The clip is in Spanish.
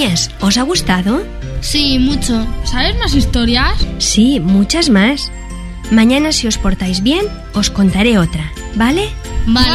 Niñas, ¿os ha gustado? Sí, mucho. ¿Sabes más historias? Sí, muchas más. Mañana, si os portáis bien, os contaré otra, ¿vale? Vale.